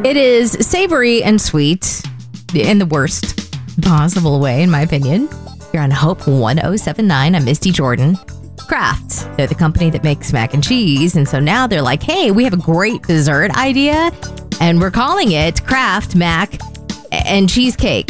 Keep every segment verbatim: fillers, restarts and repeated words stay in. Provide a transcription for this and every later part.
It is savory and sweet in the worst possible way, in my opinion. You're on Hope one oh seven point nine. I'm Misty Jordan. Kraft, they're the company that makes mac and cheese. And so now they're like, hey, we have a great dessert idea. And we're calling it Kraft Mac and Cheesecake.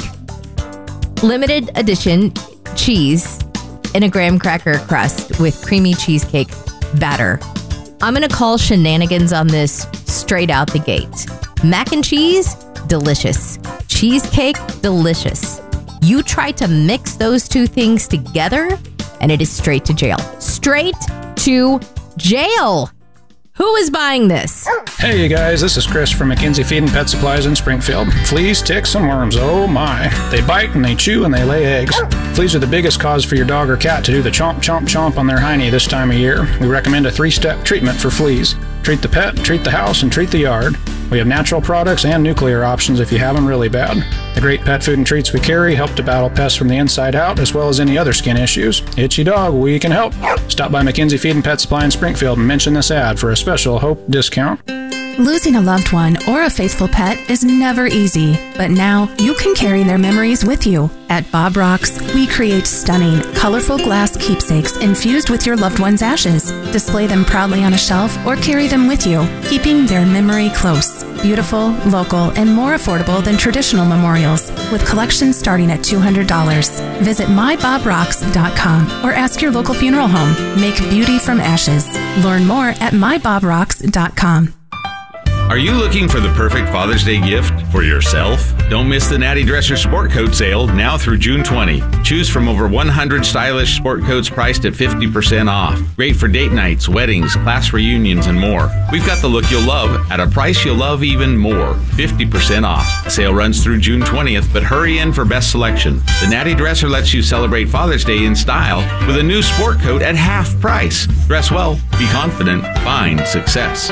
Limited edition cheese in a graham cracker crust with creamy cheesecake batter. I'm going to call shenanigans on this straight out the gate. Mac and cheese, delicious. Cheesecake, delicious. You try to mix those two things together, and it is straight to jail. Straight to jail. Who is buying this? Hey, you guys, this is Chris from McKenzie Feed and Pet Supplies in Springfield. Fleas, ticks, and worms, oh my. They bite and they chew and they lay eggs. Fleas are the biggest cause for your dog or cat to do the chomp, chomp, chomp on their hiney this time of year. We recommend a three-step treatment for fleas. Treat the pet, treat the house, and treat the yard. We have natural products and nuclear options if you have them really bad. The great pet food and treats we carry help to battle pests from the inside out, as well as any other skin issues. Itchy dog, we can help. Stop by McKenzie Feed and Pet Supply in Springfield and mention this ad for a special Hope discount. Losing a loved one or a faithful pet is never easy, but now you can carry their memories with you. At Bob Rocks, we create stunning, colorful glass keepsakes infused with your loved one's ashes. Display them proudly on a shelf or carry them with you, keeping their memory close. Beautiful, local, and more affordable than traditional memorials, with collections starting at two hundred dollars. Visit my bob rocks dot com or ask your local funeral home. Make beauty from ashes. Learn more at my bob rocks dot com. Are you looking for the perfect Father's Day gift for yourself? Don't miss the Natty Dresser Sport Coat Sale now through June twentieth. Choose from over one hundred stylish sport coats priced at fifty percent off. Great for date nights, weddings, class reunions, and more. We've got the look you'll love at a price you'll love even more. fifty percent off. The sale runs through June twentieth, but hurry in for best selection. The Natty Dresser lets you celebrate Father's Day in style with a new sport coat at half price. Dress well, be confident, find success.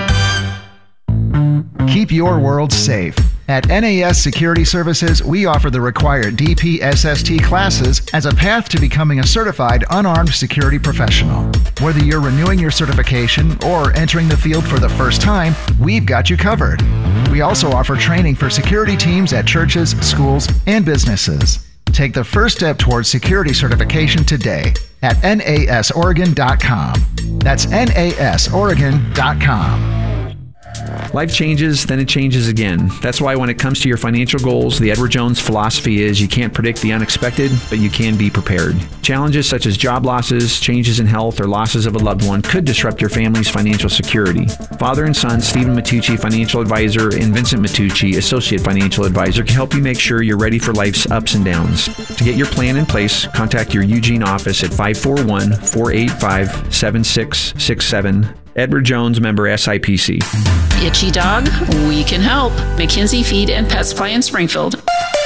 Keep your world safe. At N A S Security Services, we offer the required D P S S T classes as a path to becoming a certified unarmed security professional. Whether you're renewing your certification or entering the field for the first time, we've got you covered. We also offer training for security teams at churches, schools, and businesses. Take the first step towards security certification today at N A S Oregon dot com. That's N A S Oregon dot com. Life changes, then it changes again. That's why when it comes to your financial goals, the Edward Jones philosophy is you can't predict the unexpected, but you can be prepared. Challenges such as job losses, changes in health, or losses of a loved one could disrupt your family's financial security. Father and son, Stephen Matucci, financial advisor, and Vincent Matucci, associate financial advisor, can help you make sure you're ready for life's ups and downs. To get your plan in place, contact your Eugene office at five four one, four eight five, seven six six seven. Edward Jones, member S I P C. Itchy dog, we can help. McKenzie Feed and Pet Supply in Springfield.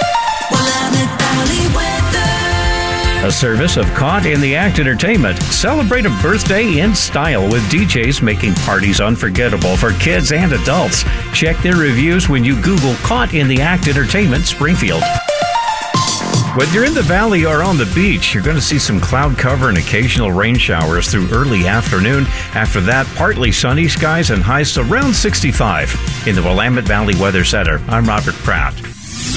A service of Caught in the Act Entertainment. Celebrate a birthday in style with D Js making parties unforgettable for kids and adults. Check their reviews when you Google Caught in the Act Entertainment Springfield. Whether you're in the valley or on the beach, you're going to see some cloud cover and occasional rain showers through early afternoon. After that, partly sunny skies and highs around sixty-five. In the Willamette Valley Weather Center, I'm Robert Pratt.